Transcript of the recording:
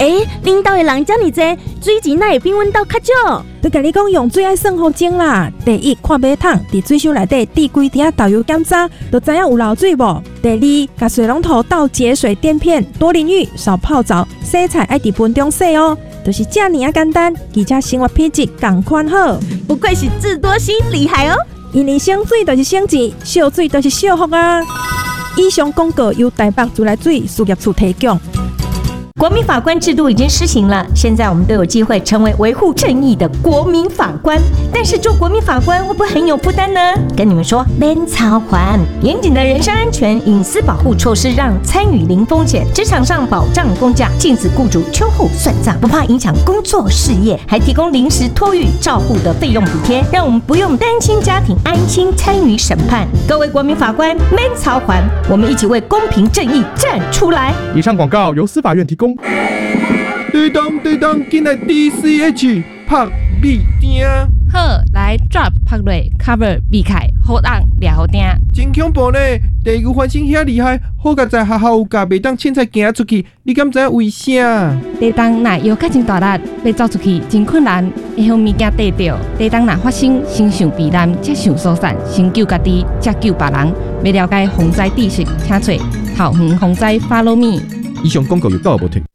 恁兜的人遮尔济，水钱哪会比阮兜较少？ 都甲你讲用水爱算好钟啦。第一，看马桶伫水箱内底滴几滴导游检查，都知影有漏水无。第二，甲水龙头倒节水垫片，多淋浴，少泡澡，洗菜爱伫盆中洗哦。就是这么简单，而且生活品质同款好。 不愧是智多星，厉害哦！ 因为省水就是省钱，少水就是少福啊！以上广告由台北自来水事业处提供。 国民法官制度已经施行了，现在我们都有机会成为维护正义的国民法官。但是做国民法官会不会很有负担呢？跟你们说，免操烦，严谨的人身安全、隐私保护措施让参与零风险，职场上保障公假，禁止雇主秋后算账，不怕影响工作事业，还提供临时托育照护的费用补贴，让我们不用单亲家庭安心参与审判。各位国民法官，免操烦，我们一起为公平正义站出来。 以上广告由司法院提供。对当，进来 DCH 拍米丁。 好，来 drop 拍落 cover 避开，好当掠好定。 真恐怖呢！地球翻身遐厉害，好甲在学校有教，袂当凊彩行出去。你敢知为啥？ 地动若摇较真大力，要走出去真困难，会向物件跌着。地动若发生，先想避难，才想疏散，先救家己，才救别人。要了解防灾知识，请找校园防灾 Follow Me。 以上广告由教育部提供。